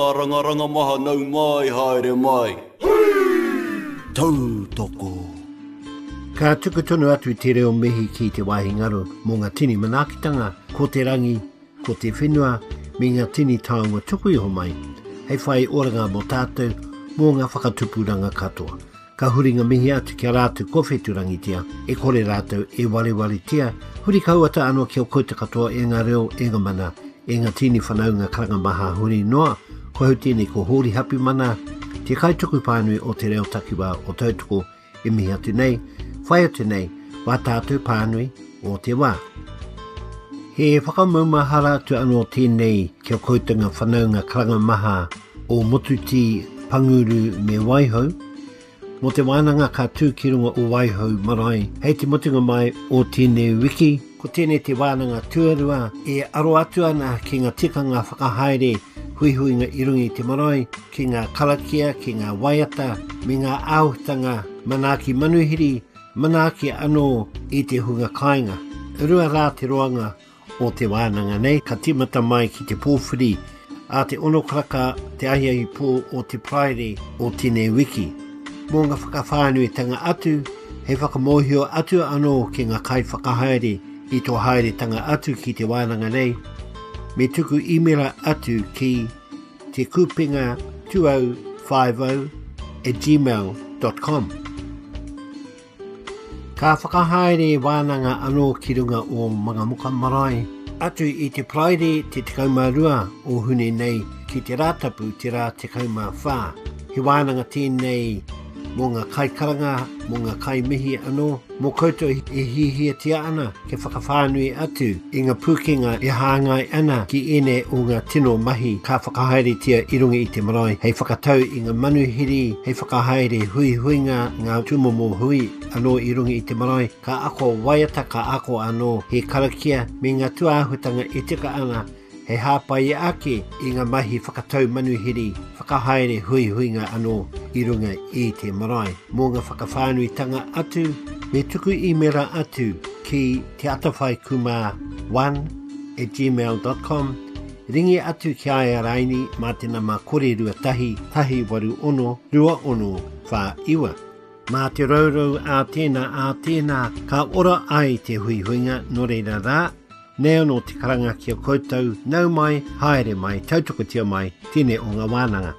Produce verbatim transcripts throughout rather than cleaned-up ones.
Ranga maha nau mai haere mai. Tau toko. Ka tuku tonu atu te reo mihi ki te wāhi ngaro mō ngā tini manakitanga, ko te rangi, ko te whenua, me ngā tini taonga tuku iho mai. Hei whai oranga mō tātou mō ngā whakatupuranga katoa. Ka huringa mihi atu kia rātu kowheturangi tia, e kore rātou e wale wale tia, huri kauata anō kia kouta katoa e ngā reo e ngā mana, e ngā tini whanaunga karanga maha huri noa, ko hau tēnei ko hori hapi mana, te kaituku pānui o te reo takiwa o tautuko e mihi atu nei, whai atu nei, wā tātou pānui o te wā. He whakamaumahara atu anō tēnei kia koutanga whanaunga karanga maha o Motuti Panguru me Waihau. Mo te wānanga ka tū ki runga o Waihau marae, hei te motunga mai o tēnei wiki, ko tēnei te wānanga tuarua e aro atu ana ki ngā tikanga whakahaere hui hui ngā irungi te marae, ki ngā kalakia, ki ngā waiata, me ngā āutanga, manaki manuhiri, manaki anō i te hunga kāinga. Rua rā te roanga o te wānanga nei, ka timata mai ki te pōwhiri, a te ono kraka te ahiahi pō o te praere o tēnei wiki. Mō ngā whakawhānuitanga atu, hei whakamohio atu anō ki ngā kai whakahaere i tō haere tanga atu ki te wānanga nei, me tuku imera atu ki te kupinga two oh five oh at gmail dot com. Ka whakahaere wānanga anō ki runga o mga muka marae, atu i te praere te tekau rua o hune nei ki te rātapu te rā tekau whā. He wānanga tēnei mō ngā kai karanga, mō ngā kai mihi anō, mō koutou e hihia tia ana ke whakawhānui atu i ngā pūkenga e hāngai ana ki ene o ngā tino mahi ka whakahaere tia i runga i te marae, hei whakatau i ngā manuhiri, hei whakahaere hui huinga ngā tumomo hui anō i runga i te marae, ka ako waiata ka ako anō he karakia me ngā tuāhutanga e tika ana he hāpai ake i ngā mahi whakatau manuhiri, whakahaere hui huinga anō i runga i te marae. Mō ngā whakawhānuitanga atu, me tuku imera atu ki te atawhai kuma one at gmail dot com, ringi atu ki aia raini mā tēnā mā kore rua tahi, tahi waru ono, rua ono, whā iwa. Mā te raurau a tēnā a tēnā, ka ora ai te hui huinga no reira rā, neo no te karanga kia koutou, nau mai, haere mai, tautoko tia mai, tēnei o ngā wānanga.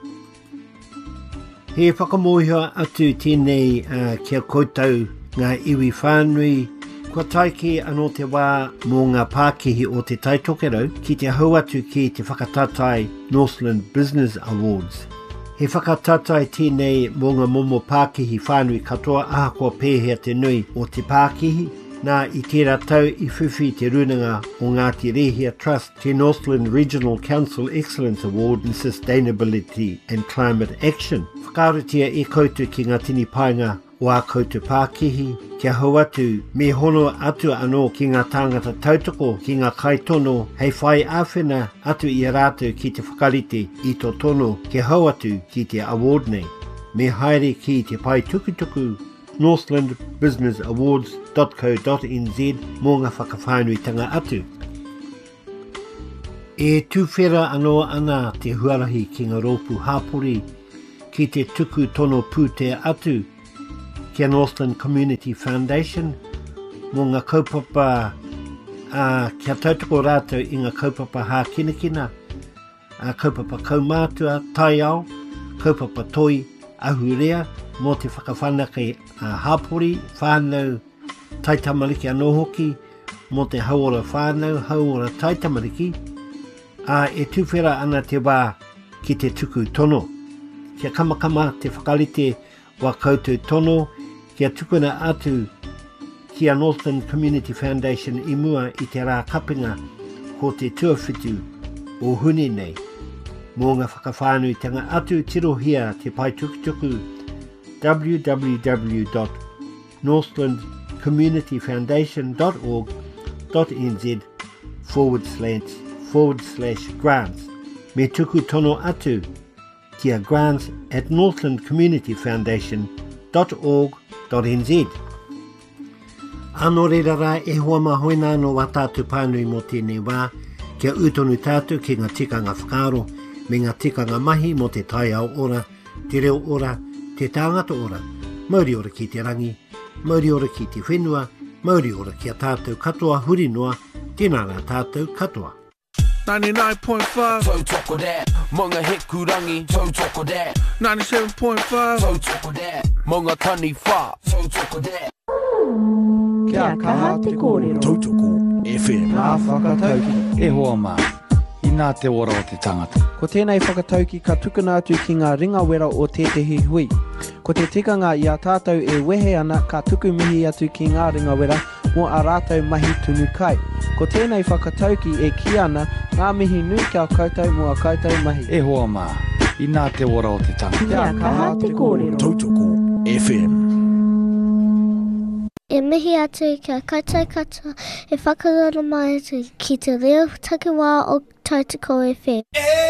He whakamohia atu tēnei uh, kia koutou ngā iwi whānui, kua taiki anō te wā mō ngā pākihi o te taitokerau ki te hau atu ki te whakatatai Northland Business Awards. He whakatatai tēnei mō ngā momo pākihi whānui katoa ahakoa pēhea te nui o te pākihi, nā i tērā tau i whiwhi te runanga o Ngāti Rehia Trust te Northland Regional Council Excellence Award in Sustainability and Climate Action. Whakaratia e koutou ki ngā tini painga o a koutou Pākihi, kia hau atu me hono atu anō ki ngā tāngata tautoko ki ngā kaitono, hei whai āwhena atu i a rātou ki te whakarite i tō tono kia hau atu ki te award nei. Me haere ki te pai tukutuku northland business awards dot co dot n z mō ngā whakawhānuitanga atu. E tūwhera anō ana te huarahi ki ngā rōpu hāpori ki te tuku tono pūtea atu kia Northland Community Foundation mō ngā kaupapa uh, kia tautoko rātou i ngā kaupapa hā kinakina, uh, kaupapa kaumātua, tai ao, kaupapa toi, ahurea, mō te whakawhanake uh, hāpori, whānau, taitamariki anō hoki, mō te hauora whānau, hauora taitamariki, a uh, e tūwhera ana te wā ki te tuku tono. Kia kamakama te whakarite wa koutou tono, kia tukuna atu kia Northland Community Foundation i mua i te rā kapinga ko te tuawhitu o hune nei. Mō ngā whakawhānuitanga atu tirohia te pai tukutuku w w w dot northland community foundation dot org dot n z forward slash forward slash grants. Me tuku tono atu kia grants at northland community foundation dot org dot n z. Anō reira rā e hoa mahoina no wā tātou pānui mō tēnei wā, kia utonu tātou ki ngā tikanga whakaaro, me ngā tikanga mahi mo te tai au ora, te reo ora, te tāngata ora, mauri ora ki te rangi, mauri ora ki te whenua, mauri ora ki a tātou katoa huri noa, tēnā ngā tātou katoa. ninety-nine point five Tau toko that, mga heku rangi, tau toko that. ninety-seven point five Tau toko that, mga tani wha, tau toko that. Kia kaha te kōrero. Tautoko F M. Nā whakatauki. E hoa mā, i nā te ora o te tangata. Ko tēnei whakatauki ka tukuna atu ki ngā ringa wera o tētehi hui. Ko te tikanga i a tātou e wehe ana ka tuku mihi atu ki ngā ringa wera mo a rātou mahi tunu kai. Ko tēnei whakatauki e ki ana ngā mihi nui kia koutou mo a koutou mahi. E hoa mā, i nā te ora o te tangata. Kia kaha te kōrero. Tautoko F M. E mihi atu kia koutou katoa e whakarona mai atu ki te reo takiwā o Tautoko F M.